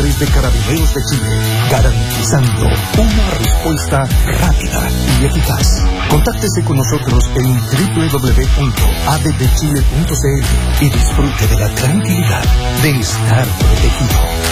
3 de Carabineros de Chile, garantizando una respuesta rápida y eficaz. Contáctese con nosotros en www.addchile.cl y disfrute de la tranquilidad de estar protegido.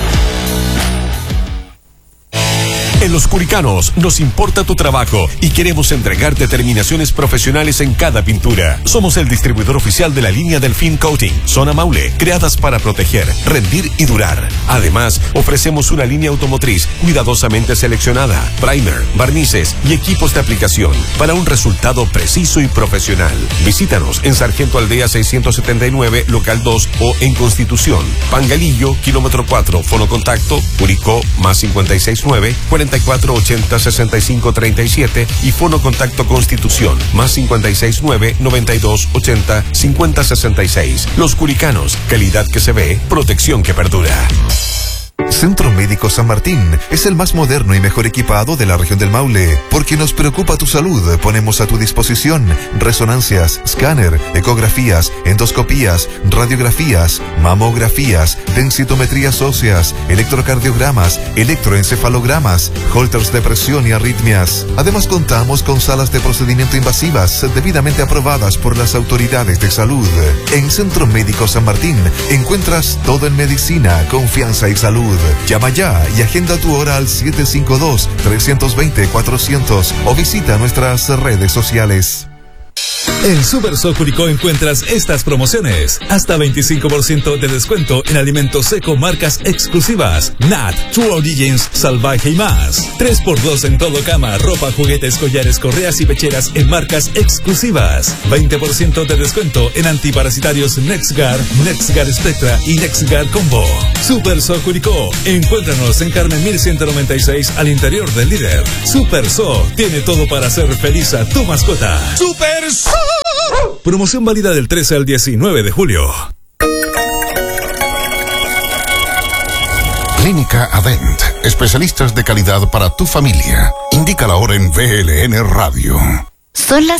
En Los Curicanos nos importa tu trabajo y queremos entregarte terminaciones profesionales en cada pintura. Somos el distribuidor oficial de la línea Delfín Coating, Zona Maule, creadas para proteger, rendir y durar. Además, ofrecemos una línea automotriz cuidadosamente seleccionada, primer, barnices y equipos de aplicación para un resultado preciso y profesional. Visítanos en Sargento Aldea 679, local 2 o en Constitución, Pangalillo, kilómetro 4, fonocontacto, Curicó, más 569 4480 6537 y fono contacto Constitución más 569 9280 5066. Los Curicanos, calidad que se ve, protección que perdura. Centro Médico San Martín es el más moderno y mejor equipado de la región del Maule. Porque nos preocupa tu salud, ponemos a tu disposición resonancias, escáner, ecografías, endoscopías, radiografías, mamografías, densitometrías óseas, electrocardiogramas, electroencefalogramas, holters de presión y arritmias. Además contamos con salas de procedimiento invasivas debidamente aprobadas por las autoridades de salud. En Centro Médico San Martín encuentras todo en medicina, confianza y salud. Llama ya y agenda tu hora al 752-320-400 o visita nuestras redes sociales. En Super So Curicó encuentras estas promociones. Hasta 25% de descuento en alimentos seco marcas exclusivas. Nat, True Origins, Salvaje y más. 3x2 en todo cama, ropa, juguetes, collares, correas y pecheras en marcas exclusivas. 20% de descuento en antiparasitarios NexGard, NexGard Spectra y NexGard Combo. Super So Curicó. Encuéntranos en Carmen 1196 al interior del líder. Super So tiene todo para hacer feliz a tu mascota. Super So. Promoción válida del 13 al 19 de julio. Clínica Adent, especialistas de calidad para tu familia. Indica la hora en VLN Radio. Son las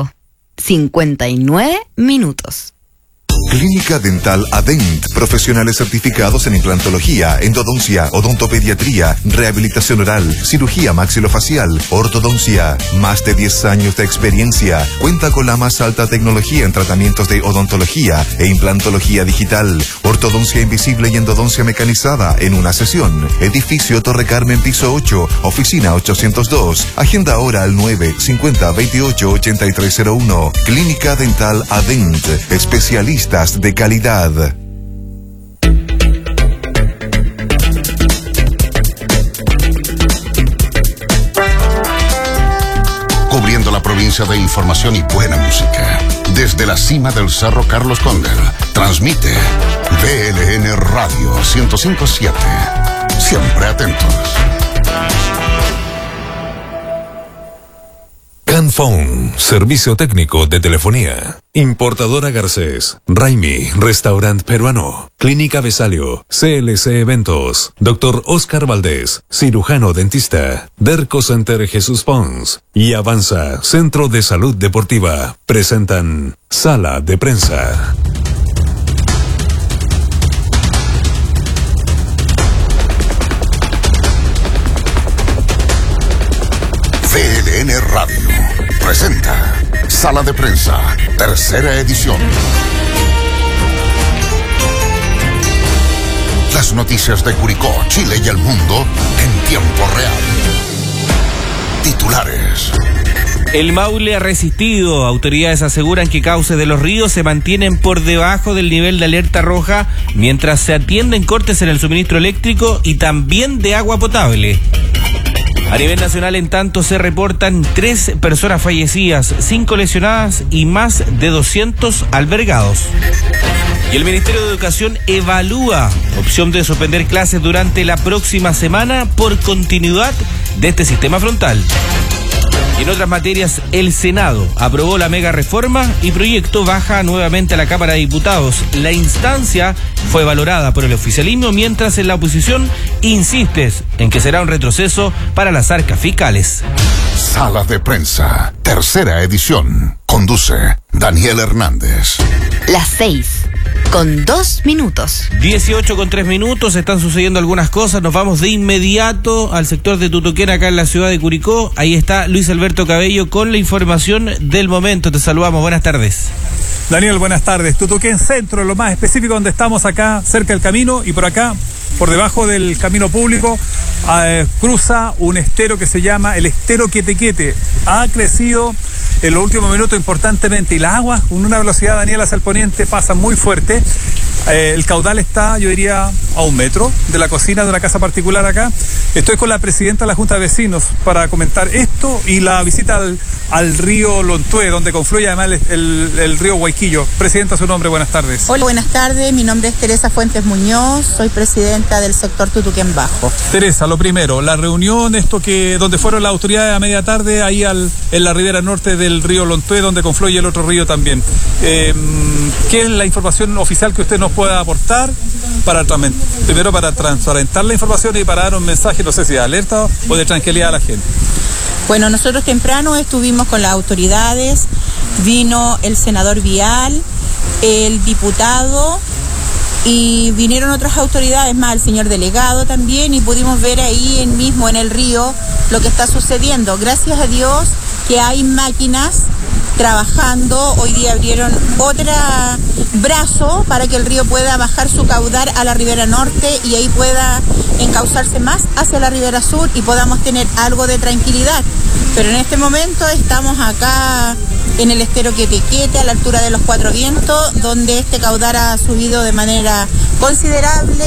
5:59. Clínica Dental Adent, profesionales certificados en implantología, endodoncia, odontopediatría, rehabilitación oral, cirugía maxilofacial, ortodoncia. Más de 10 años de experiencia. Cuenta con la más alta tecnología en tratamientos de odontología e implantología digital, ortodoncia invisible y endodoncia mecanizada en una sesión. Edificio Torre Carmen, piso 8, oficina 802. Agenda ahora al 950-28-8301. Clínica Dental Adent, especialistas de calidad. Cubriendo la provincia de información y buena música. Desde la cima del Cerro Carlos Conder, transmite VLN Radio 105.7. Siempre atentos. Canphone, servicio técnico de telefonía. Importadora Garcés, Raimi, restaurante peruano, Clínica Besalio, CLC Eventos, Dr. Oscar Valdés, cirujano dentista, Derco Center Jesús Pons y Avanza, Centro de Salud Deportiva, presentan Sala de Prensa. VLN Radio presenta Sala de Prensa, tercera edición. Las noticias de Curicó, Chile y el mundo en tiempo real. Titulares. El Maule ha resistido. Autoridades aseguran que cauces de los ríos se mantienen por debajo del nivel de alerta roja mientras se atienden cortes en el suministro eléctrico y también de agua potable. A nivel nacional, en tanto, se reportan 3 personas fallecidas, 5 lesionadas y más de 200 albergados. Y el Ministerio de Educación evalúa opción de suspender clases durante la próxima semana por continuidad de este sistema frontal. Y en otras materias, el Senado aprobó la mega reforma y proyecto baja nuevamente a la Cámara de Diputados. La instancia fue valorada por el oficialismo, mientras en la oposición insistes en que será un retroceso para las arcas fiscales. Sala de Prensa, tercera edición. Conduce Daniel Hernández. Las 6 con 2 minutos. 18 con 3 minutos, están sucediendo algunas cosas. Nos vamos de inmediato al sector de Tutuquén, acá en la ciudad de Curicó. Ahí está Luis Alberto Cabello con la información del momento. Te saludamos, buenas tardes. Daniel, buenas tardes. Tutuquén Centro, lo más específico, donde estamos acá, cerca del camino, y por acá, por debajo del camino público, cruza un estero que se llama el estero Quetequete. Ha crecido en los últimos minutos importantemente, y las aguas, con una velocidad, Daniel, hacia el poniente, pasan muy fuerte. El caudal está, yo diría, a 1 metro de la cocina de una casa particular acá. Estoy con la presidenta de la Junta de Vecinos para comentar esto y la visita al río Lontué, donde confluye además el río Guayquillo. Presidenta, su nombre, buenas tardes. Hola, buenas tardes. Mi nombre es Teresa Fuentes Muñoz, soy presidenta del sector Tutuquén Bajo. Teresa, lo primero, la reunión, donde fueron las autoridades a media tarde, ahí en la ribera norte del río Lontué, donde confluye el otro río también. ¿Qué es la información oficial que usted nos pueda aportar primero para transparentar la información y para dar un mensaje, no sé si de alerta o de tranquilidad a la gente? Bueno, nosotros temprano estuvimos con las autoridades, vino el senador Vial, el diputado y vinieron otras autoridades más, el señor delegado también, y pudimos ver ahí mismo en el río lo que está sucediendo. Gracias a Dios que hay máquinas trabajando. Hoy día abrieron otro brazo para que el río pueda bajar su caudal a la ribera norte y ahí pueda encauzarse más hacia la ribera sur y podamos tener algo de tranquilidad. Pero en este momento estamos acá en el estero Quetequete, a la altura de los Cuatro Vientos, donde este caudal ha subido de manera considerable.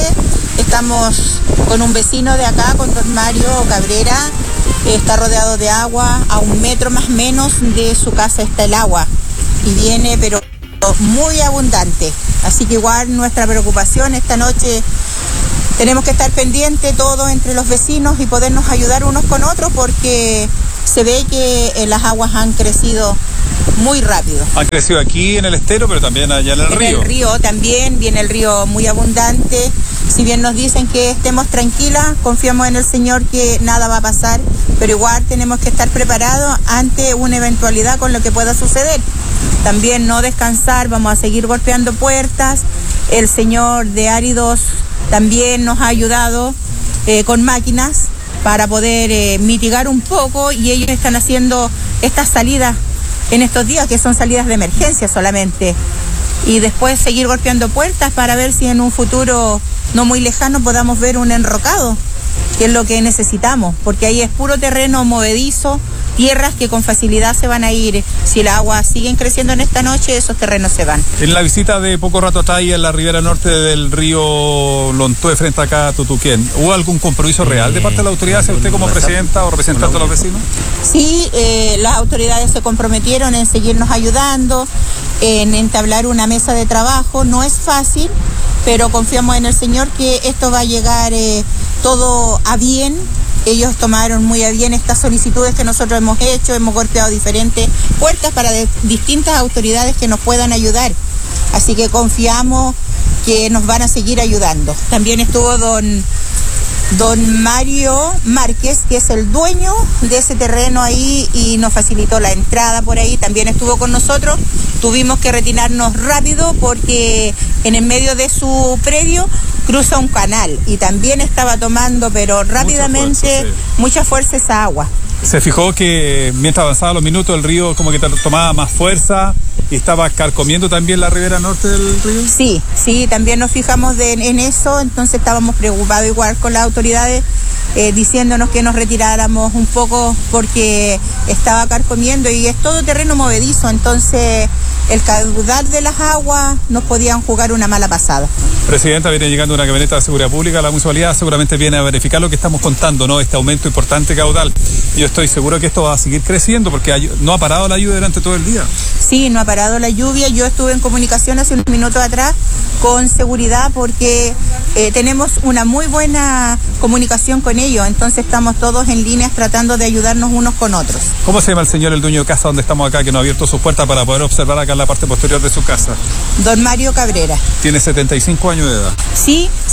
Estamos con un vecino de acá, con don Mario Cabrera. Está rodeado de agua, a 1 metro más o menos de su casa está el agua y viene pero muy abundante, así que igual nuestra preocupación esta noche, tenemos que estar pendientes todos entre los vecinos y podernos ayudar unos con otros, porque se ve que las aguas han crecido muy rápido. Han crecido aquí en el estero, pero también allá en el río. En el río también, viene el río muy abundante. Si bien nos dicen que estemos tranquilas, confiamos en el Señor que nada va a pasar, pero igual tenemos que estar preparados ante una eventualidad con lo que pueda suceder. También no descansar, vamos a seguir golpeando puertas. El señor de Áridos también nos ha ayudado con máquinas para poder mitigar un poco, y ellos están haciendo estas salidas en estos días, que son salidas de emergencia solamente, y después seguir golpeando puertas para ver si en un futuro no muy lejano podamos ver un enrocado, que es lo que necesitamos, porque ahí es puro terreno movedizo, tierras que con facilidad se van a ir. Si el agua siguen creciendo en esta noche, esos terrenos se van. En la visita de poco rato atrás en la ribera norte del río Lontué, frente acá a Tutuquén, ¿hubo algún compromiso real de parte de la autoridad, hacia usted como presidenta o representante de los vecinos? Sí, las autoridades se comprometieron en seguirnos ayudando, en entablar una mesa de trabajo. No es fácil, pero confiamos en el Señor que esto va a llegar todo a bien. Ellos tomaron muy a bien estas solicitudes que nosotros hemos hecho, hemos golpeado diferentes puertas para distintas autoridades que nos puedan ayudar. Así que confiamos que nos van a seguir ayudando. También estuvo don Mario Márquez, que es el dueño de ese terreno ahí y nos facilitó la entrada por ahí. También estuvo con nosotros. Tuvimos que retirarnos rápido porque en el medio de su predio cruza un canal y también estaba tomando, pero rápidamente, mucha fuerza esa agua. ¿Se fijó que mientras avanzaban los minutos el río como que tomaba más fuerza y estaba carcomiendo también la ribera norte del río? Sí, también nos fijamos en eso, entonces estábamos preocupados igual con las autoridades, diciéndonos que nos retiráramos un poco porque estaba carcomiendo y es todo terreno movedizo, entonces el caudal de las aguas nos podían jugar una mala pasada. Presidenta, viene llegando una camioneta de seguridad pública, la municipalidad seguramente viene a verificar lo que estamos contando, ¿no? Este aumento importante caudal. Yo estoy seguro que esto va a seguir creciendo porque no ha parado la lluvia durante todo el día. Sí, no ha parado la lluvia. Yo estuve en comunicación hace unos minutos atrás con seguridad porque tenemos una muy buena comunicación con ellos, entonces estamos todos en líneas tratando de ayudarnos unos con otros. ¿Cómo se llama el señor, el dueño de casa donde estamos acá, que nos ha abierto sus puertas para poder observar acá en la parte posterior de su casa? Don Mario Cabrera. ¿Tiene 75 años de edad? Sí,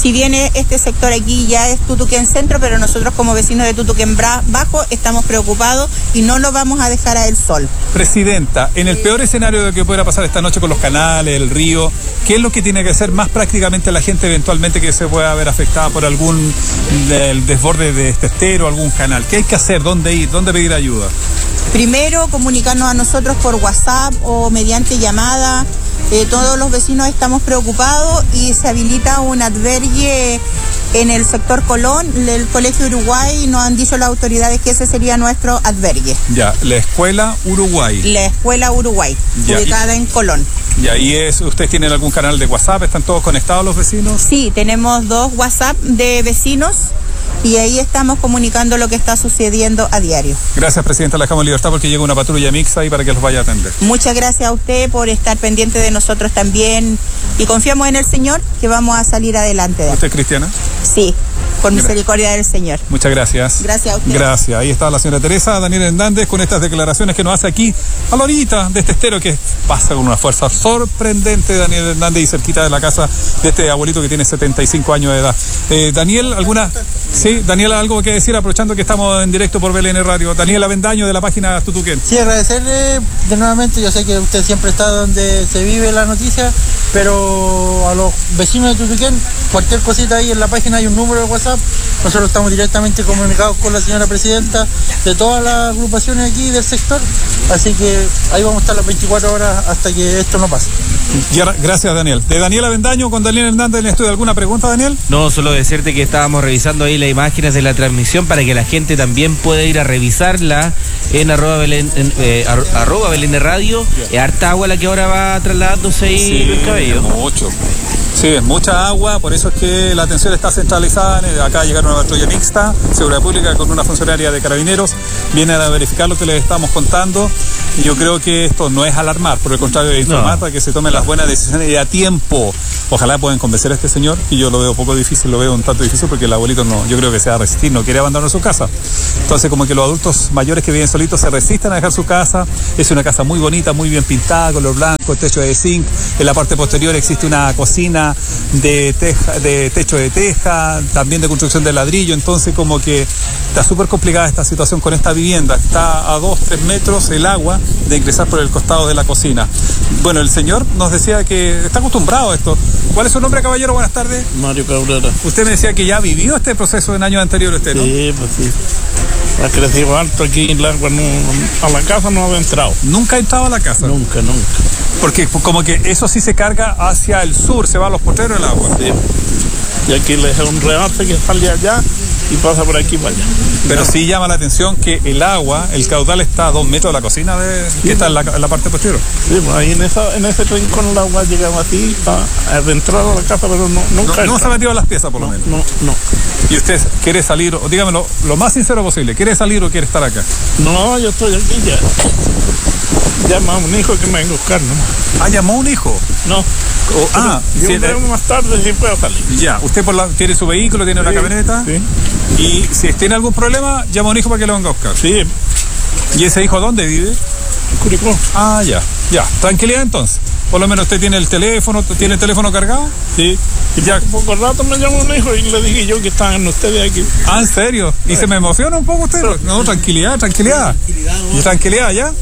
Si bien este sector aquí ya es Tutuquén Centro, pero nosotros como vecinos de Tutuquén Bajo estamos preocupados y no lo vamos a dejar a el sol. Presidenta, en el peor escenario de que pueda pasar esta noche con los canales, el río, ¿qué es lo que tiene que hacer más prácticamente la gente eventualmente que se pueda ver afectada por algún desborde de este estero, algún canal? ¿Qué hay que hacer? ¿Dónde ir? ¿Dónde pedir ayuda? Primero, comunicarnos a nosotros por WhatsApp o mediante llamada. Todos los vecinos estamos preocupados y se habilita un albergue en el sector Colón, el Colegio Uruguay. Nos han dicho las autoridades que ese sería nuestro albergue. Ya, la Escuela Uruguay. La Escuela Uruguay, ya, ubicada en Colón. ¿Y ahí ustedes tienen algún canal de WhatsApp? ¿Están todos conectados los vecinos? Sí, tenemos 2 WhatsApp de vecinos. Y ahí estamos comunicando lo que está sucediendo a diario. Gracias, Presidenta. Le dejamos libertad porque llega una patrulla mixta ahí para que los vaya a atender. Muchas gracias a usted por estar pendiente de nosotros también. Y confiamos en el Señor que vamos a salir adelante. ¿Usted es cristiana? Sí, por misericordia del Señor. Muchas gracias. Gracias a usted. Gracias. Ahí está la señora Teresa, Daniel Hernández, con estas declaraciones que nos hace aquí a la orillita de este estero que pasa con una fuerza sorprendente, Daniel Hernández, y cerquita de la casa de este abuelito que tiene 75 años de edad. Daniel, Sí, Daniela, algo que decir, aprovechando que estamos en directo por BLN Radio. Daniela Avendaño, de la página Tutuquén. Sí, agradecerle de nuevamente, yo sé que usted siempre está donde se vive la noticia, pero a los vecinos de Tutuquén, cualquier cosita ahí en la página hay un número de WhatsApp, nosotros estamos directamente comunicados con la señora presidenta de todas las agrupaciones aquí del sector, así que ahí vamos a estar las 24 horas hasta que esto no pase. Gracias, Daniel. De Daniela Avendaño con Daniel Hernández en el estudio. ¿Alguna pregunta, Daniel? No, solo decirte que estábamos revisando ahí las imágenes de la transmisión para que la gente también pueda ir a revisarla en arroba Belén Radio. Es harta agua la que ahora va trasladándose ahí, sí, Luis Cabello. Mucho. Sí, es mucha agua, por eso es que la atención está centralizada. Acá llegaron una patrulla mixta, seguridad pública, con una funcionaria de carabineros. Vienen a verificar lo que les estamos contando. Y yo creo que esto no es alarmar, por el contrario, es informar para que se tomen las buenas decisiones y a tiempo. Ojalá puedan convencer a este señor, y yo lo veo poco difícil, lo veo un tanto difícil porque el abuelito yo creo que se va a resistir, no quiere abandonar su casa. Entonces, como que los adultos mayores que viven solitos se resisten a dejar su casa. Es una casa muy bonita, muy bien pintada, color blanco, techo de zinc. En la parte posterior existe una cocina de techo de teja, también de construcción de ladrillo. Entonces, como que está súper complicada esta situación con esta vivienda. Está a 2-3 metros el agua de ingresar por el costado de la cocina. Bueno, el señor nos decía que está acostumbrado a esto. ¿Cuál es su nombre, caballero? Buenas tardes. Mario Cabrera. Usted me decía que ya ha vivido este proceso en años anteriores, ¿no? Sí, pues sí. Ha crecido alto aquí, el agua a la casa no ha entrado. ¿Nunca ha entrado a la casa? Nunca. Porque como que eso sí se carga hacia el sur, se va a los potreros el agua. Sí. Y aquí le deja un regace que sale allá y pasa por aquí para allá. Pero sí llama la atención que el agua, el caudal está a 2 metros de la cocina que está en la parte posterior. Sí, pues ahí en ese rincón el agua llegaba así, adentrado a la casa, pero no se ha metido en las piezas, por lo menos. No. ¿Y usted quiere salir, o dígamelo lo más sincero posible, quiere salir o quiere estar acá? No, yo estoy aquí ya. Llama a un hijo que me venga a buscar, ¿no? ¿Llamó a un hijo? No. Yo más tarde sí puedo salir. Ya, usted tiene su vehículo, tiene una camioneta. Sí. Y si tiene algún problema, llama a un hijo para que lo venga a buscar. Sí. ¿Y ese hijo dónde vive? Curicó. Ah, ya. Tranquilidad entonces. Por lo menos usted tiene el teléfono cargado. Sí. Y ya poco rato me llamó un hijo y le dije yo que estaban ustedes aquí. Ah, ¿en serio? ¿Y se me emociona un poco usted? No, tranquilidad. ¿Y tranquilidad ya?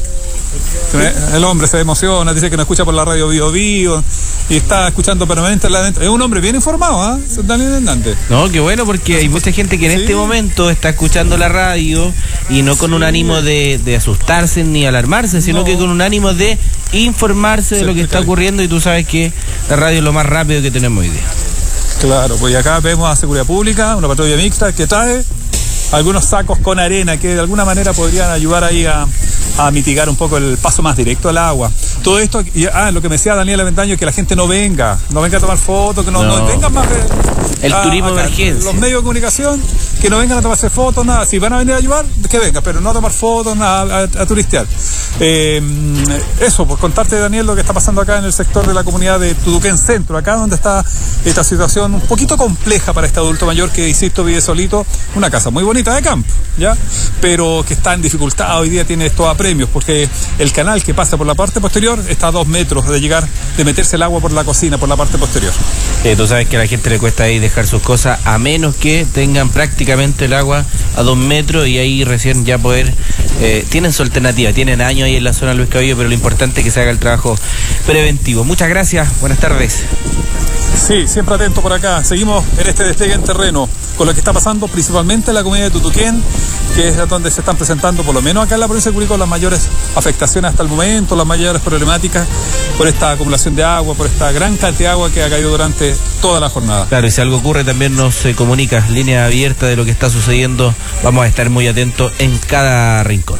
El hombre se emociona, dice que nos escucha por la radio Bio Bio y está escuchando permanentemente adentro. Es un hombre bien informado, Daniel Hernández. No, qué bueno, porque hay mucha gente que en este momento está escuchando la radio y no con un ánimo de asustarse ni alarmarse, sino que con un ánimo de informarse de lo que está ocurriendo, y tú sabes que la radio es lo más rápido que tenemos hoy día. Claro, pues acá vemos a Seguridad Pública, una patrulla mixta que trae algunos sacos con arena que de alguna manera podrían ayudar ahí a mitigar un poco el paso más directo al agua. Todo esto, lo que me decía Daniel Aventaño, que la gente no venga a tomar fotos, que no vengan más. El turismo de emergencia. Los medios de comunicación, que no vengan a tomarse fotos, nada. Si van a venir a ayudar, que vengan, pero no a tomar fotos, nada, a turistear. Eso, por contarte, Daniel, lo que está pasando acá en el sector de la comunidad de Tutuquén Centro, acá donde está esta situación un poquito compleja para este adulto mayor que, insisto, vive solito, una casa muy bonita de campo, ¿ya? Pero que está en dificultad, hoy día tiene esto a premios, porque el canal que pasa por la parte posterior está a 2 metros de meterse el agua por la cocina, por la parte posterior. Tú sabes que a la gente le cuesta ahí dejar sus cosas, a menos que tengan prácticamente el agua a 2 metros y ahí recién ya poder... tienen su alternativa, tienen años ahí en la zona Luis Cabello, pero lo importante es que se haga el trabajo preventivo. Muchas gracias, buenas tardes. Sí, siempre atento por acá. Seguimos en este despliegue en terreno con lo que está pasando principalmente en la comunidad de Tutuquén, que es donde se están presentando, por lo menos acá en la provincia de Curicó, las mayores afectaciones hasta el momento, las mayores problemáticas por esta acumulación de agua, por esta gran cantidad de agua que ha caído durante toda la jornada. Claro, y si algo ocurre también nos comunica, línea abierta de lo que está sucediendo. Vamos a estar muy atentos en cada rincón.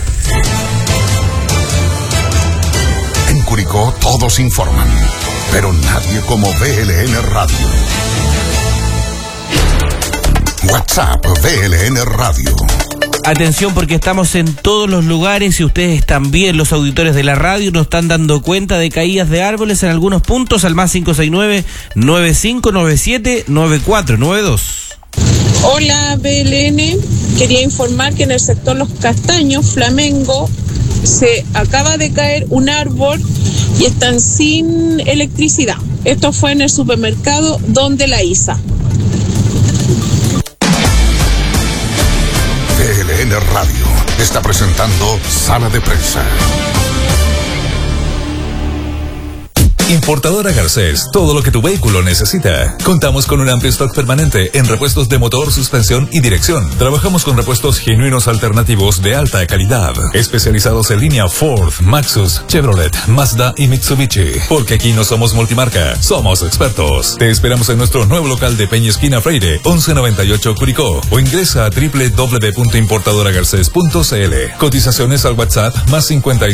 En Curicó todos informan, pero nadie como VLN Radio. WhatsApp VLN Radio. Atención, porque estamos en todos los lugares y ustedes también, los auditores de la radio, nos están dando cuenta de caídas de árboles en algunos puntos al más 569-9597-9492. Hola BLN, quería informar que en el sector Los Castaños, Flamengo, se acaba de caer un árbol y están sin electricidad. Esto fue en el supermercado Donde la Isa. VLN Radio está presentando Sala de Prensa. Importadora Garcés, todo lo que tu vehículo necesita. Contamos con un amplio stock permanente en repuestos de motor, suspensión y dirección. Trabajamos con repuestos genuinos alternativos de alta calidad, especializados en línea Ford, Maxus, Chevrolet, Mazda y Mitsubishi. Porque aquí no somos multimarca, somos expertos. Te esperamos en nuestro nuevo local de Peña Esquina Freire, 1198 Curicó, o ingresa a www.importadoragarces.cl. Cotizaciones al WhatsApp más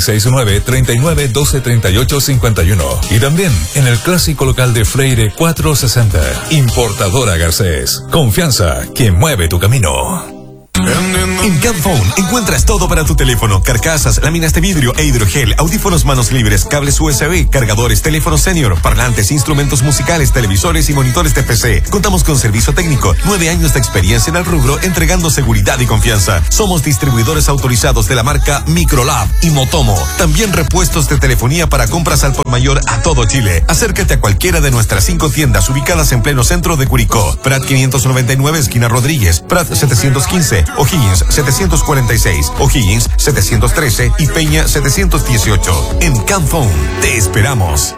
569-3912-3851. Y también en el clásico local de Freire 460. Importadora Garcés. Confianza que mueve tu camino. En Camphone encuentras todo para tu teléfono: carcasas, láminas de vidrio e hidrogel, audífonos manos libres, cables USB, cargadores, teléfonos senior, parlantes, instrumentos musicales, televisores y monitores de PC. Contamos con servicio técnico, 9 años de experiencia en el rubro, entregando seguridad y confianza. Somos distribuidores autorizados de la marca Microlab y Motomo. También repuestos de telefonía para compras al por mayor a todo Chile. Acércate a cualquiera de nuestras 5 tiendas ubicadas en pleno centro de Curicó: Prat 599, esquina Rodríguez; Prat 715, O'Higgins 746, O'Higgins 713 y Peña 718. En Camphone te esperamos.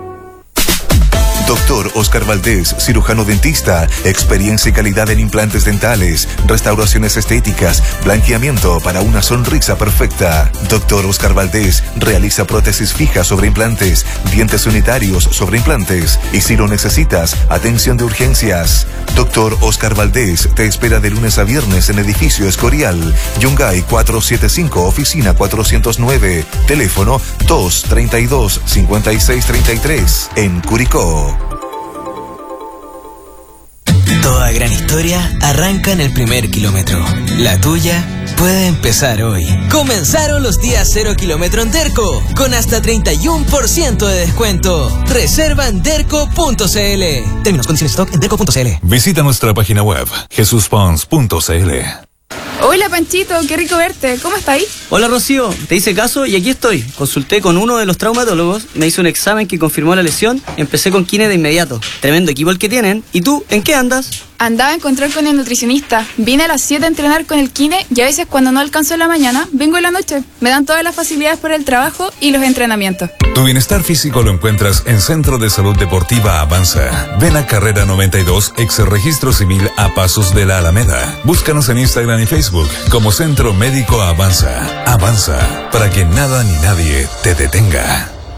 Doctor Oscar Valdés, cirujano dentista, experiencia y calidad en implantes dentales, restauraciones estéticas, blanqueamiento para una sonrisa perfecta. Doctor Oscar Valdés realiza prótesis fijas sobre implantes, dientes unitarios sobre implantes, y si lo necesitas, atención de urgencias. Doctor Oscar Valdés te espera de lunes a viernes en edificio Escorial, Yungay 475, oficina 409, teléfono 232-5633, en Curicó. Toda gran historia arranca en el primer kilómetro. La tuya puede empezar hoy. Comenzaron los días 0 kilómetro en Derco, con hasta 31% de descuento. Reserva en derco.cl. Términos, condiciones, stock en derco.cl. Visita nuestra página web, jesuspons.cl. Hola Panchito, qué rico verte. ¿Cómo estás ahí? Hola Rocío, te hice caso y aquí estoy. Consulté con uno de los traumatólogos, me hizo un examen que confirmó la lesión, empecé con kine de inmediato. Tremendo equipo el que tienen. ¿Y tú, en qué andas? Andaba en control con el nutricionista. Vine a las 7 a entrenar con el kine y a veces cuando no alcanzo en la mañana, vengo en la noche. Me dan todas las facilidades por el trabajo y los entrenamientos. Tu bienestar físico lo encuentras en Centro de Salud Deportiva Avanza. Ven a Carrera 92, ex Registro Civil, a pasos de la Alameda. Búscanos en Instagram y Facebook como Centro Médico Avanza. Avanza, para que nada ni nadie te detenga.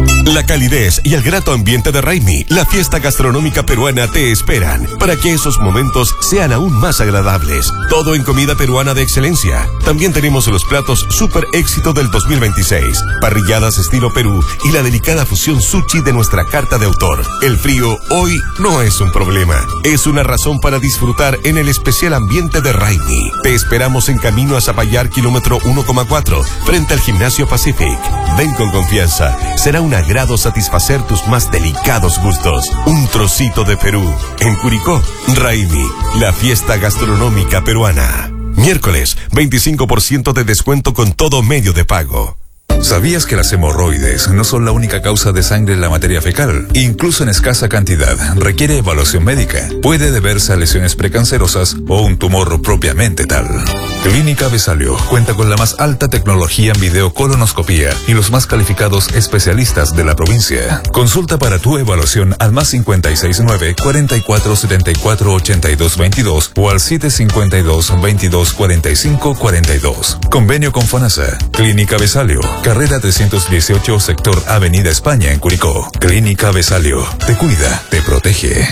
La calidez y el grato ambiente de Raimi, la fiesta gastronómica peruana, te esperan para que esos momentos sean aún más agradables. Todo en comida peruana de excelencia. También tenemos los platos super éxito del 2026, parrilladas estilo Perú y la delicada fusión sushi de nuestra carta de autor. El frío hoy no es un problema, es una razón para disfrutar en el especial ambiente de Raimi. Te esperamos en camino a Zapallar, kilómetro 1,4, frente al Gimnasio Pacific. Ven con confianza, será un agrado satisfacer tus más delicados gustos. Un trocito de Perú. En Curicó, Raimi, la fiesta gastronómica peruana. Miércoles, 25% de descuento con todo medio de pago. ¿Sabías que las hemorroides no son la única causa de sangre en la materia fecal? Incluso en escasa cantidad, requiere evaluación médica. Puede deberse a lesiones precancerosas o un tumor propiamente tal. Clínica Besalio cuenta con la más alta tecnología en videocolonoscopía y los más calificados especialistas de la provincia. Consulta para tu evaluación al +569 44 74 82 22 o al 752 22 45 42. Convenio con FONASA. Clínica Besalio, carrera 318, sector Avenida España en Curicó. Clínica Besalio, te cuida, te protege.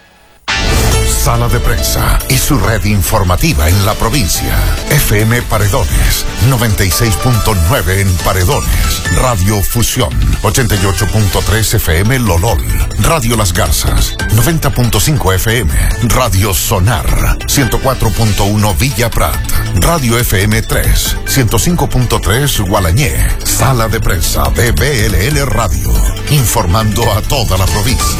Sala de Prensa y su red informativa en la provincia. FM Paredones, 96.9 en Paredones. Radio Fusión, 88.3 FM Lolol. Radio Las Garzas, 90.5 FM. Radio Sonar, 104.1 Villa Prat. Radio FM 3, 105.3 Gualañé. Sala de Prensa de BLN Radio, informando a toda la provincia.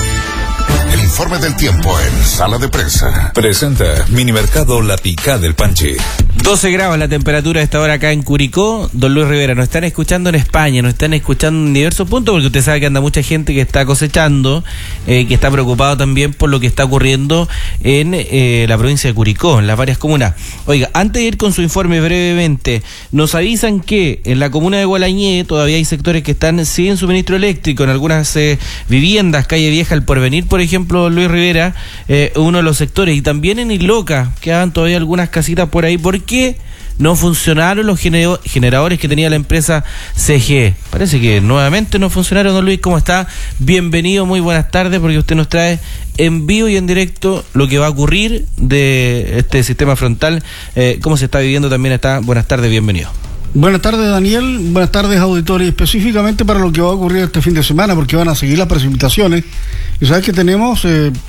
El informe del tiempo en Sala de Prensa. Presenta Minimercado La Picá del Panchi. 12 grados la temperatura a esta hora acá en Curicó. Don Luis Rivera, nos están escuchando en España, nos están escuchando en diversos puntos, porque usted sabe que anda mucha gente que está cosechando, que está preocupado también por lo que está ocurriendo en la provincia de Curicó, en las varias comunas. Oiga, antes de ir con su informe brevemente, nos avisan que en la comuna de Gualañé todavía hay sectores que están sin suministro eléctrico, en algunas viviendas, Calle Vieja, El Porvenir, por ejemplo, Luis Rivera, uno de los sectores, y también en Iloca quedan todavía algunas casitas por ahí, porque no funcionaron los generadores que tenía la empresa CGE. Parece que nuevamente no funcionaron. Don Luis, ¿cómo está? Bienvenido, muy buenas tardes, porque usted nos trae en vivo y en directo lo que va a ocurrir de este sistema frontal, cómo se está viviendo también. Buenas tardes, bienvenido. Buenas tardes, Daniel. Buenas tardes, auditores. Específicamente para lo que va a ocurrir este fin de semana, porque van a seguir las precipitaciones. Y sabes que tenemos,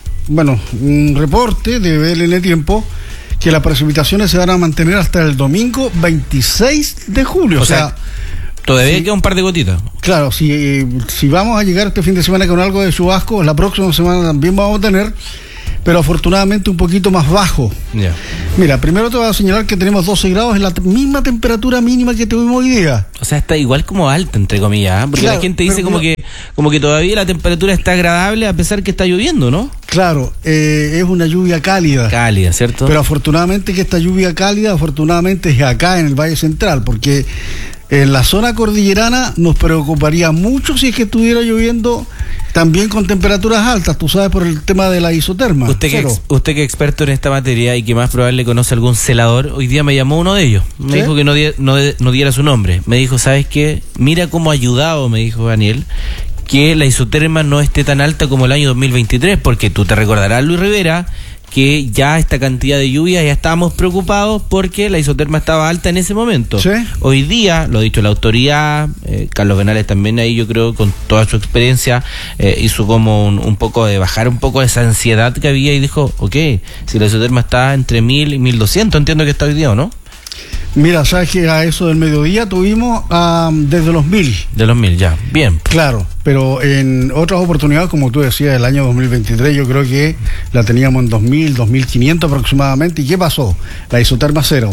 un reporte de BLN Tiempo, que las precipitaciones se van a mantener hasta el domingo 26 de julio. O sea, todavía queda un par de gotitas. Claro, si vamos a llegar este fin de semana con algo de chubasco, la próxima semana también vamos a tener, pero afortunadamente un poquito más bajo. Yeah. Mira, primero te voy a señalar que tenemos 12 grados en la misma temperatura mínima que tuvimos hoy día. O sea, está igual como alta, entre comillas, ¿eh? Porque claro, la gente dice como que todavía la temperatura está agradable a pesar que está lloviendo, ¿no? Claro, es una lluvia cálida. Cálida, ¿cierto? Pero afortunadamente que esta lluvia cálida, es acá en el Valle Central, porque en la zona cordillerana nos preocuparía mucho si es que estuviera lloviendo también con temperaturas altas, tú sabes, por el tema de la isoterma. Usted que es experto en esta materia y que más probable conoce algún celador, hoy día me llamó uno de ellos. Me dijo que no diera su nombre. Me dijo, ¿sabes qué? Mira cómo ha ayudado, me dijo Daniel, que la isoterma no esté tan alta como el año 2023, porque tú te recordarás, Luis Rivera, que ya esta cantidad de lluvia ya estábamos preocupados porque la isoterma estaba alta en ese momento. ¿Sí? Hoy día, lo ha dicho la autoridad, Carlos Benales también ahí, yo creo, con toda su experiencia, hizo como un poco de bajar un poco esa ansiedad que había y dijo, ok, si la isoterma está entre 1000 y 1200, entiendo que está hoy día, ¿o no? Mira, sabes que a eso del mediodía tuvimos desde los 1000. De los 1000, ya, bien. Claro, pero en otras oportunidades, como tú decías, el año 2023, yo creo que la teníamos en 2000, 2500 aproximadamente. ¿Y qué pasó? La isoterma cero.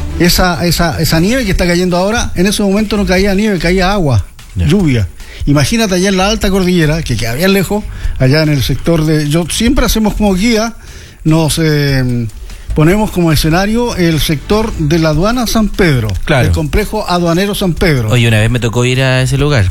Esa nieve que está cayendo ahora, en ese momento no caía nieve, caía agua, lluvia. Imagínate allá en la alta cordillera, que queda bien lejos, allá en el sector siempre hacemos como guía, ponemos como escenario el sector de la aduana San Pedro, claro. El complejo aduanero San Pedro. Oye, una vez me tocó ir a ese lugar,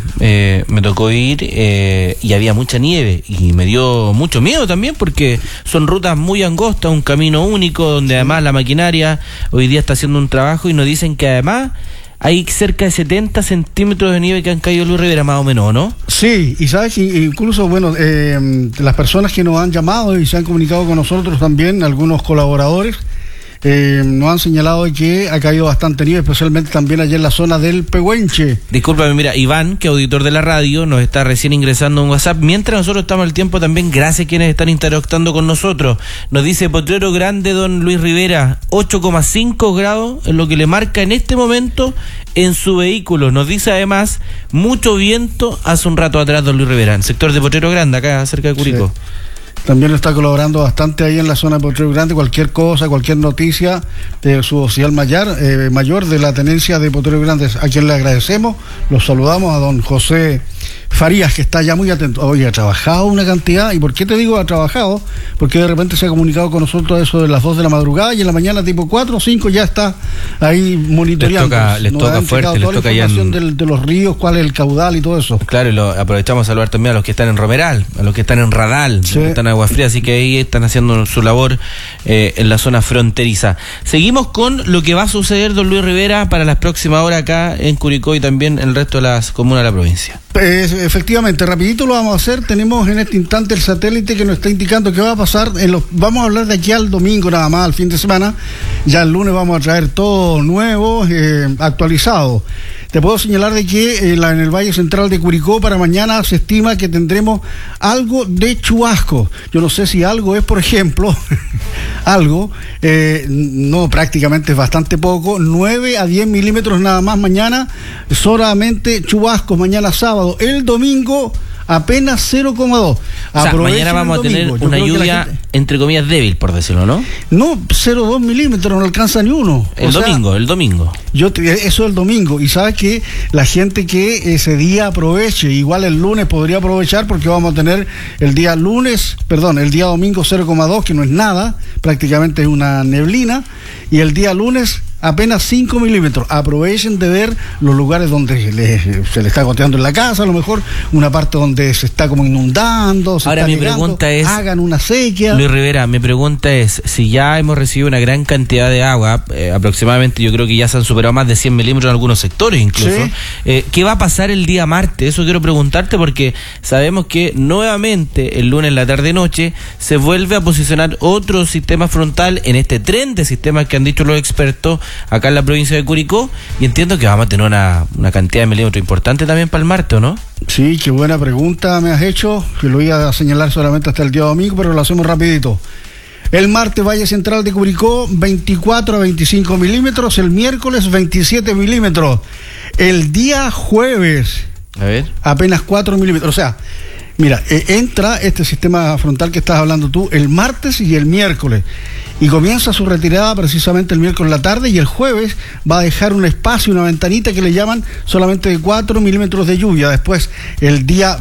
y había mucha nieve y me dio mucho miedo también porque son rutas muy angostas, un camino único donde además la maquinaria hoy día está haciendo un trabajo y nos dicen que además hay cerca de 70 centímetros de nieve que han caído en Luis Rivera, más o menos, ¿no? Sí, y sabes que incluso, bueno, las personas que nos han llamado y se han comunicado con nosotros también, algunos colaboradores, nos han señalado que ha caído bastante nieve, especialmente también allá en la zona del Pehuenche. Discúlpame, mira, Iván, que es auditor de la radio, nos está recién ingresando un WhatsApp. Mientras nosotros estamos al tiempo también, gracias a quienes están interactuando con nosotros. Nos dice Potrero Grande, don Luis Rivera, 8,5 grados, es lo que le marca en este momento en su vehículo. Nos dice además, mucho viento hace un rato atrás, don Luis Rivera, en el sector de Potrero Grande, acá cerca de Curicó. Sí. También está colaborando bastante ahí en la zona de Potrero Grande. Cualquier cosa, cualquier noticia de su oficial mayor de la tenencia de Potrero Grande, a quien le agradecemos. Los saludamos a don José Farías, que está ya muy atento. Oye, ha trabajado una cantidad. ¿Y por qué te digo ha trabajado? Porque de repente se ha comunicado con nosotros a eso de las 2 de la madrugada y en la mañana tipo 4 o 5 ya está ahí monitoreando. Les toca fuerte, les toca ya de los ríos, cuál es el caudal y todo eso. Claro, y aprovechamos a saludar también a los que están en Romeral, a los que están en Radal, sí, que están en Agua Fría, así que ahí están haciendo su labor en la zona fronteriza. Seguimos con lo que va a suceder, don Luis Rivera, para las próximas horas acá en Curicó y también en el resto de las comunas de la provincia. Efectivamente, rapidito lo vamos a hacer. Tenemos en este instante el satélite que nos está indicando qué va a pasar. Vamos a hablar de aquí al domingo nada más, al fin de semana. Ya el lunes vamos a traer todo nuevo, actualizado. Te puedo señalar de que en el Valle Central de Curicó para mañana se estima que tendremos algo de chubasco. Yo no sé si algo es, por ejemplo, algo, no, prácticamente es bastante poco, 9 a 10 milímetros nada más mañana, solamente chubascos mañana sábado. El domingo apenas 0,2. O sea, mañana vamos a tener una lluvia, entre comillas, débil, por decirlo, ¿no? No, 0,2 milímetros, no alcanza ni uno. El domingo. Eso es el domingo. Y sabes que la gente que ese día aproveche, igual el lunes podría aprovechar porque vamos a tener el día domingo 0,2, que no es nada, prácticamente es una neblina, y el día lunes apenas 5 milímetros. Aprovechen de ver los lugares donde se le está goteando en la casa, a lo mejor una parte donde se está como inundando. Ahora mi pregunta es, hagan una sequía. Luis Rivera, mi pregunta es, si ya hemos recibido una gran cantidad de agua, aproximadamente yo creo que ya se han superado más de 100 milímetros en algunos sectores incluso, sí. ¿Qué va a pasar el día martes? Eso quiero preguntarte porque sabemos que nuevamente el lunes, la tarde-noche, se vuelve a posicionar otro sistema frontal en este tren de sistemas que han dicho los expertos acá en la provincia de Curicó, y entiendo que vamos a tener una cantidad de milímetros importante también para el martes, ¿o no? Sí, qué buena pregunta me has hecho, que lo iba a señalar solamente hasta el día domingo, pero lo hacemos rapidito. El martes, Valle Central de Curicó, 24 a 25 milímetros, el miércoles 27 milímetros, el día jueves, apenas 4 milímetros, o sea, mira, entra este sistema frontal que estás hablando tú el martes y el miércoles, y comienza su retirada precisamente el miércoles en la tarde, y el jueves va a dejar un espacio, una ventanita que le llaman solamente de 4 milímetros de lluvia. Después, el día